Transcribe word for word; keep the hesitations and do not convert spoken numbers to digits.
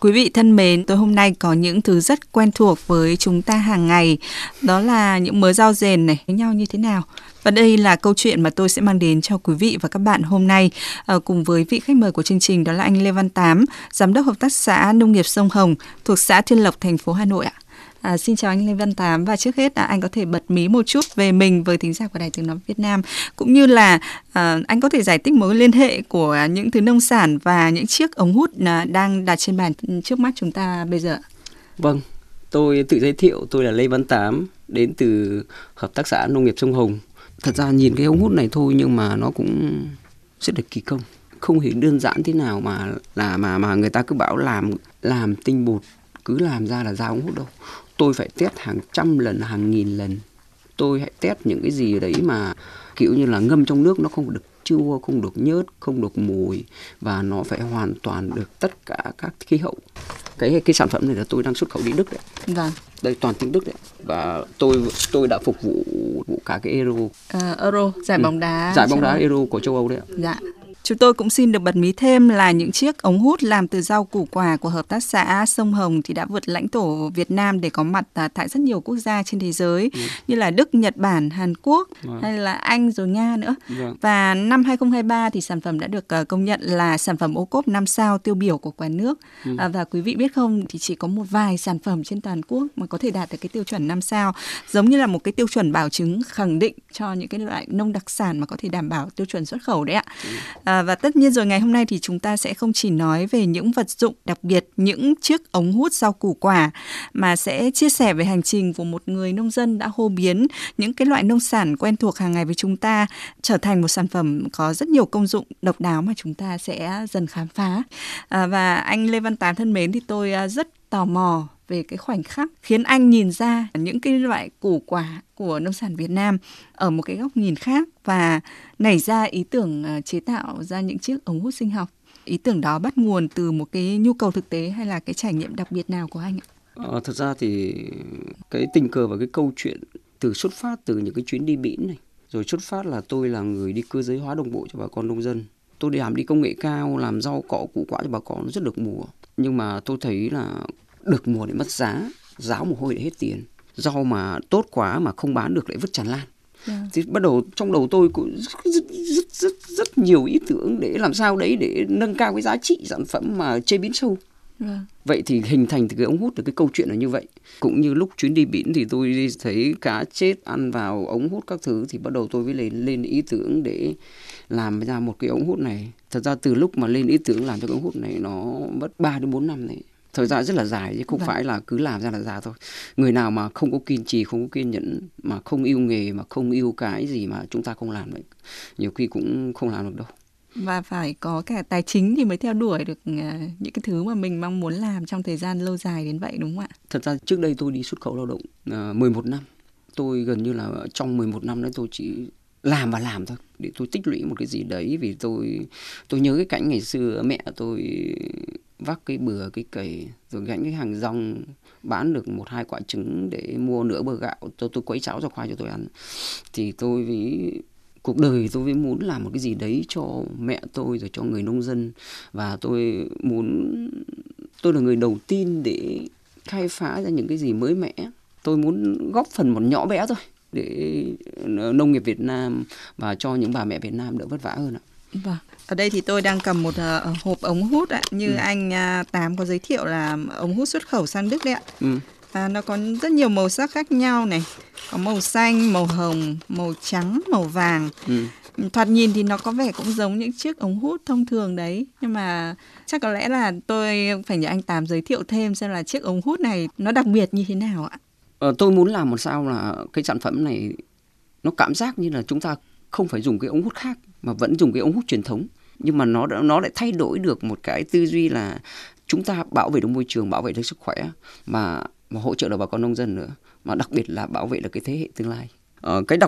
Quý vị thân mến, tối hôm nay có những thứ rất quen thuộc với chúng ta hàng ngày, đó là những mớ rau rền này với nhau như thế nào. Và đây là câu chuyện mà tôi sẽ mang đến cho quý vị và các bạn hôm nay à, cùng với vị khách mời của chương trình, đó là anh Lê Văn Tám, Giám đốc Hợp tác xã Nông nghiệp Sông Hồng thuộc xã Thiên Lộc, thành phố Hà Nội ạ. À, xin chào anh Lê Văn Tám, và trước hết à, anh có thể bật mí một chút về mình với thính giả của Đài Tiếng nói Việt Nam, cũng như là à, anh có thể giải thích mối liên hệ của những thứ nông sản và những chiếc ống hút à, đang đặt trên bàn trước mắt chúng ta bây giờ. Vâng, tôi tự giới thiệu, tôi là Lê Văn Tám, đến từ Hợp tác xã Nông nghiệp Sông Hồng. Thật ra nhìn cái ống hút này thôi nhưng mà nó cũng rất là kỳ công, không hề đơn giản thế nào mà là mà mà người ta cứ bảo làm làm tinh bột cứ làm ra là ra ống hút đâu. Tôi phải test hàng trăm lần, hàng nghìn lần. Tôi hãy test những cái gì đấy mà kiểu như là ngâm trong nước nó không được chua, không được nhớt, không được mùi, và nó phải hoàn toàn được tất cả các khí hậu. Cái cái sản phẩm này là tôi đang xuất khẩu đi Đức đấy. Vâng. Đây toàn tiếng Đức đấy. Và tôi tôi đã phục vụ, vụ cả cái Euro. À, Euro, giải bóng đá. Ừ, giải bóng đá Euro của châu Âu đấy ạ. Dạ. Chúng tôi cũng xin được bật mí thêm là những chiếc ống hút làm từ rau củ quả của Hợp tác xã Sông Hồng thì đã vượt lãnh thổ Việt Nam để có mặt tại rất nhiều quốc gia trên thế giới, ừ. như là Đức, Nhật Bản, Hàn Quốc, vâng. hay là Anh rồi Nga nữa. Vâng. Và năm hai không hai ba thì sản phẩm đã được công nhận là sản phẩm ô cốp năm sao tiêu biểu của cả nước. Ừ. À, và quý vị biết không, thì chỉ có một vài sản phẩm trên toàn quốc mà có thể đạt được cái tiêu chuẩn năm sao, giống như là một cái tiêu chuẩn bảo chứng khẳng định cho những cái loại nông đặc sản mà có thể đảm bảo tiêu chuẩn xuất khẩu đấy ạ. Ừ. À, và tất nhiên rồi, ngày hôm nay thì chúng ta sẽ không chỉ nói về những vật dụng đặc biệt, những chiếc ống hút rau củ quả, mà sẽ chia sẻ về hành trình của một người nông dân đã hô biến những cái loại nông sản quen thuộc hàng ngày với chúng ta trở thành một sản phẩm có rất nhiều công dụng độc đáo mà chúng ta sẽ dần khám phá. À, và anh Lê Văn Tám thân mến, thì tôi rất tò mò về cái khoảnh khắc khiến anh nhìn ra những cái loại củ quả của nông sản Việt Nam ở một cái góc nhìn khác và nảy ra ý tưởng chế tạo ra những chiếc ống hút sinh học. Ý tưởng đó bắt nguồn từ một cái nhu cầu thực tế hay là cái trải nghiệm đặc biệt nào của anh ạ? Ờ, thật ra thì cái tình cờ và cái câu chuyện từ xuất phát từ những cái chuyến đi biển này, rồi xuất phát là tôi là người đi cơ giới hóa đồng bộ cho bà con nông dân. Tôi đi làm đi công nghệ cao, làm rau cỏ củ quả cho bà con rất được mùa. Nhưng mà tôi thấy là được mùa để mất giá, ráo mồ hôi để hết tiền. Rau mà tốt quá mà không bán được lại vứt tràn lan. Yeah. Thì bắt đầu trong đầu tôi cũng rất, rất, rất, rất, rất nhiều ý tưởng để làm sao đấy để nâng cao cái giá trị sản phẩm mà chế biến sâu. Yeah. Vậy thì hình thành từ cái ống hút, từ cái câu chuyện là như vậy. Cũng như lúc chuyến đi biển thì tôi đi thấy cá chết ăn vào ống hút các thứ, thì bắt đầu tôi mới lên, lên ý tưởng để làm ra một cái ống hút này. Thật ra từ lúc mà lên ý tưởng làm cho cái ống hút này nó mất ba đến bốn năm này. Thời gian rất là dài chứ không vâng. phải là cứ làm ra là ra thôi. Người nào mà không có kiên trì, không có kiên nhẫn, mà không yêu nghề, mà không yêu cái gì mà chúng ta không làm đấy, nhiều khi cũng không làm được đâu. Và phải có cả tài chính thì mới theo đuổi được những cái thứ mà mình mong muốn làm trong thời gian lâu dài đến vậy, đúng không ạ? Thật ra trước đây tôi đi xuất khẩu lao động uh, mười một năm. Tôi gần như là trong mười một năm đấy tôi chỉ làm và làm thôi, để tôi tích lũy một cái gì đấy. Vì tôi tôi nhớ cái cảnh ngày xưa mẹ tôi vác cái bừa, cái cày, rồi gánh cái hàng rong, bán được một hai quả trứng để mua nửa bơ gạo, tôi, tôi quấy cháo ra khoai cho tôi ăn. Thì tôi với cuộc đời tôi mới muốn làm một cái gì đấy cho mẹ tôi, rồi cho người nông dân. Và tôi muốn, tôi là người đầu tiên để khai phá ra những cái gì mới mẻ. Tôi muốn góp phần một nhỏ bé thôi để nông nghiệp Việt Nam và cho những bà mẹ Việt Nam đỡ vất vả hơn ạ. Vâng. Ở đây thì tôi đang cầm một uh, hộp ống hút ạ. Như ừ. anh uh, Tám có giới thiệu là ống hút xuất khẩu sang Đức đấy ạ. Ừ. À, nó có rất nhiều màu sắc khác nhau này. Có màu xanh, màu hồng, màu trắng, màu vàng. Ừ. Thoạt nhìn thì nó có vẻ cũng giống những chiếc ống hút thông thường đấy. Nhưng mà chắc có lẽ là tôi phải nhờ anh Tám giới thiệu thêm xem là chiếc ống hút này nó đặc biệt như thế nào ạ? Ờ, tôi muốn làm một sao là cái sản phẩm này nó cảm giác như là chúng ta không phải dùng cái ống hút khác mà vẫn dùng cái ống hút truyền thống. Nhưng mà nó nó lại thay đổi được một cái tư duy là chúng ta bảo vệ được môi trường, bảo vệ được sức khỏe, mà, mà hỗ trợ được bà con nông dân nữa, mà đặc biệt là bảo vệ được cái thế hệ tương lai. Ờ, cái đặc